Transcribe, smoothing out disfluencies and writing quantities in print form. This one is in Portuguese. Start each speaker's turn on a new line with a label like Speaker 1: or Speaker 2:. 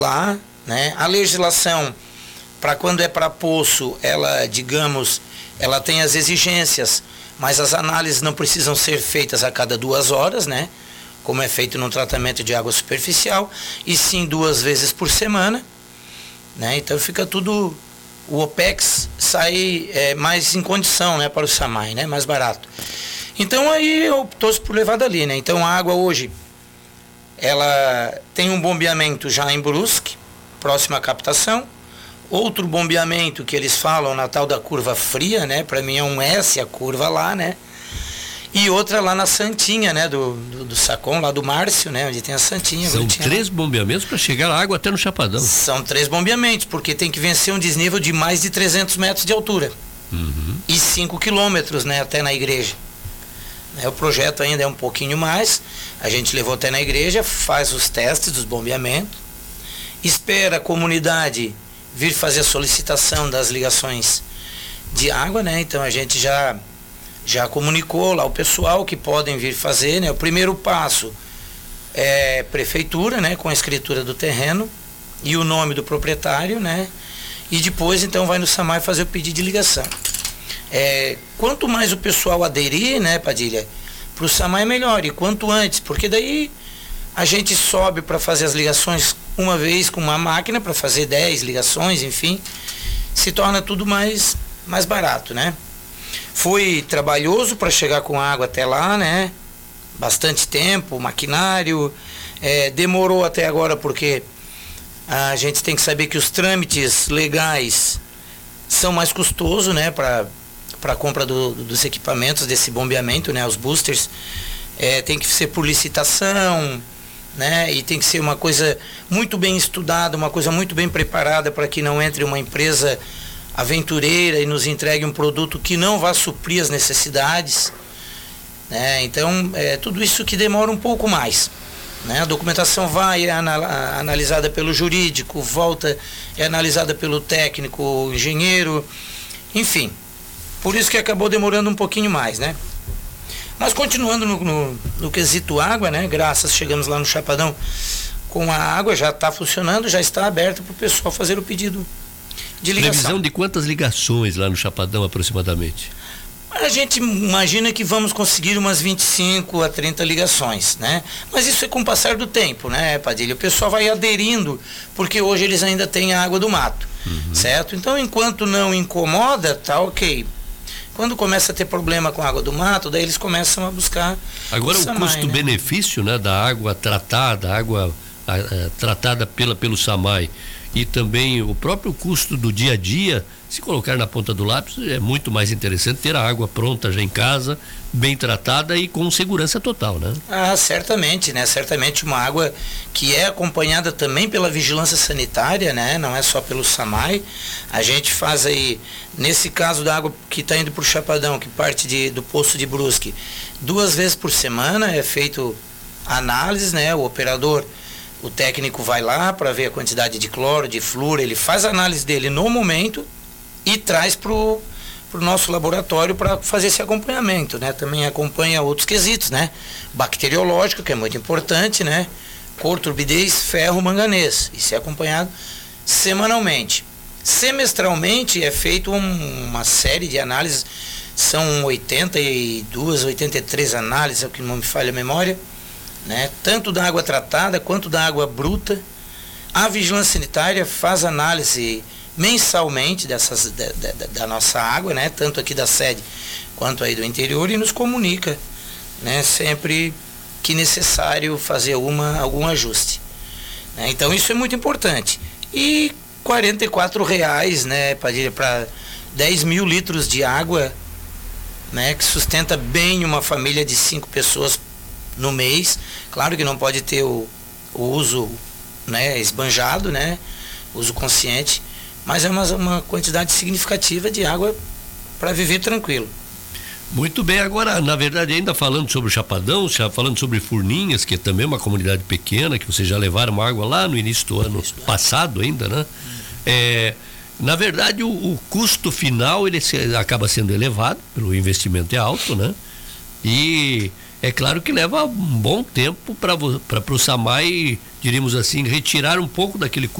Speaker 1: lá, né? A legislação, para quando é para poço, ela, digamos, ela tem as exigências, mas as análises não precisam ser feitas a cada 2 horas, né? Como é feito no tratamento de água superficial, e sim 2 vezes por semana, né? Então fica tudo, o OPEX sai mais em condição, né, para o SAMAI, né? Mais barato. Então aí eu torço por levar dali, né? Então a água hoje, ela tem um bombeamento já em Brusque, próximo à captação. Outro bombeamento que eles falam na tal da curva fria, né? Para mim é um S a curva lá, né? E outra lá na Santinha, né? Do Sacom, lá do Márcio, né? Onde tem a Santinha.
Speaker 2: São 3 bombeamentos para chegar a água até no Chapadão.
Speaker 1: São 3 bombeamentos, porque tem que vencer um desnível de mais de 300 metros de altura.
Speaker 2: Uhum.
Speaker 1: E 5 quilômetros, né? Até na igreja. O projeto ainda é um pouquinho mais. A gente levou até na igreja, faz os testes dos bombeamentos, espera a comunidade vir fazer a solicitação das ligações de água, né? Então a gente já comunicou lá o pessoal que podem vir fazer, né? O primeiro passo é prefeitura, né? Com a escritura do terreno e o nome do proprietário, né? E depois então vai no SAMAI fazer o pedido de ligação. Quanto mais o pessoal aderir, né, Padilha, para o SAMAI melhor, e quanto antes, porque daí a gente sobe para fazer as ligações uma vez com uma máquina, para fazer 10 ligações, enfim, se torna tudo mais barato, né? Foi trabalhoso para chegar com água até lá, né? Bastante tempo, maquinário, demorou até agora porque a gente tem que saber que os trâmites legais são mais custosos, né, para a compra dos equipamentos desse bombeamento, né, os boosters, tem que ser por licitação, né, e tem que ser uma coisa muito bem estudada, uma coisa muito bem preparada para que não entre uma empresa aventureira e nos entregue um produto que não vá suprir as necessidades, né. Então tudo isso que demora um pouco mais, né. A documentação vai, analisada pelo jurídico, volta, é analisada pelo técnico, engenheiro, enfim. Por isso que acabou demorando um pouquinho mais, né? Mas continuando no quesito água, né? Chegamos lá no Chapadão com a água, já está funcionando, já está aberto para o pessoal fazer o pedido de ligação.
Speaker 2: Previsão de quantas ligações lá no Chapadão aproximadamente?
Speaker 1: A gente imagina que vamos conseguir umas 25 a 30 ligações, né? Mas isso é com o passar do tempo, né, Padilha? O pessoal vai aderindo, porque hoje eles ainda têm a água do mato, certo? Então, enquanto não incomoda, tá ok. Quando começa a ter problema com a água do mato, daí eles começam a buscar.
Speaker 2: Agora o custo-benefício, né, da água tratada pelo SAMAI, e também o próprio custo do dia a dia, se colocar na ponta do lápis, é muito mais interessante ter a água pronta já em casa, bem tratada e com segurança total, né?
Speaker 1: Ah, certamente, né? Certamente uma água que é acompanhada também pela vigilância sanitária, né? Não é só pelo SAMAI. A gente faz aí, nesse caso da água que está indo para o Chapadão, que parte do poço de Brusque, 2 vezes por semana é feito análise, né? O operador, o técnico vai lá para ver a quantidade de cloro, de flúor, ele faz a análise dele no momento e traz para o nosso laboratório para fazer esse acompanhamento, né? Também acompanha outros quesitos, né? Bacteriológico, que é muito importante, né? Cor, turbidez, ferro, manganês. Isso é acompanhado semanalmente. Semestralmente é feito uma série de análises, são 82, 83 análises, é o que não me falha a memória, né? Tanto da água tratada quanto da água bruta. A vigilância sanitária faz análise mensalmente da nossa água, né? Tanto aqui da sede quanto aí do interior, e nos comunica, né? Sempre que necessário fazer algum ajuste, né? Então isso é muito importante. E R$44, né, Padilha, para 10 mil litros de água, né, que sustenta bem uma família de 5 pessoas no mês. Claro que não pode ter o uso, né, esbanjado, né, uso consciente, mas é uma quantidade significativa de água para viver tranquilo.
Speaker 2: Muito bem, agora, na verdade, ainda falando sobre o Chapadão, falando sobre Furninhas, que é também uma comunidade pequena, que vocês já levaram água lá no início do ano passado ainda, né? Na verdade, o custo final, ele acaba sendo elevado, o investimento é alto, né? E É claro que leva um bom tempo para o SAMAI, diríamos assim, retirar um pouco daquele